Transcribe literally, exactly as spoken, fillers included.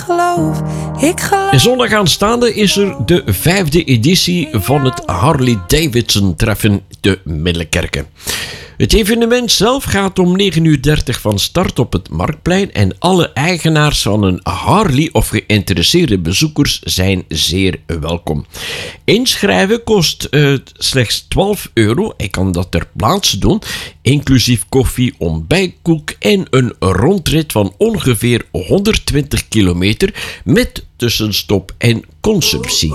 geloof, ik geloof. En zondag aanstaande is er de vijfde editie van het Harley Davidson treffen te Middelkerken. Het evenement zelf gaat om negen uur dertig van start op het Marktplein en alle eigenaars van een Harley of geïnteresseerde bezoekers zijn zeer welkom. Inschrijven kost uh, slechts twaalf euro. Ik kan dat ter plaatse doen, inclusief koffie, ontbijtkoek en een rondrit van ongeveer honderdtwintig kilometer met tussenstop en consumptie.